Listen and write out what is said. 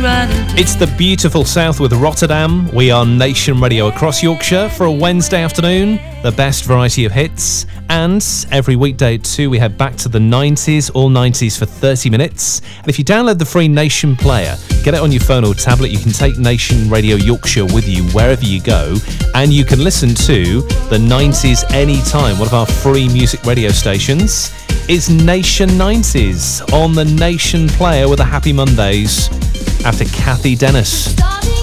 It's the beautiful south with Rotterdam. We are Nation Radio across Yorkshire for a Wednesday afternoon. The best variety of hits. And every weekday at 2 we head back to the 90s, all 90s for 30 minutes. And if you download the free Nation player, get it on your phone or tablet, you can take Nation Radio Yorkshire with you wherever you go. And you can listen to the 90s anytime. One of our free music radio stations is Nation 90s on the Nation player with the Happy Mondays after Kathy Dennis.